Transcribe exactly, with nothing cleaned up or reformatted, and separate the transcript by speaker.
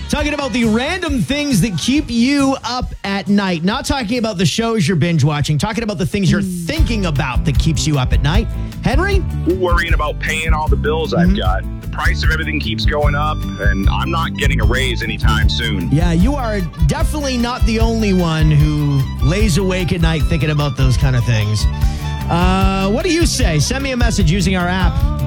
Speaker 1: Talking about the random things that keep you up at night. Not talking about the shows you're binge watching. Talking about the things you're thinking about that keeps you up at night. Henry?
Speaker 2: Worrying about paying all the bills I've
Speaker 1: Mhm.
Speaker 2: got. The price of everything keeps going up, and I'm not getting a raise anytime soon.
Speaker 1: Yeah, you are definitely not the only one who lays awake at night thinking about those kind of things. Uh, what do you say? Send me a message using our app.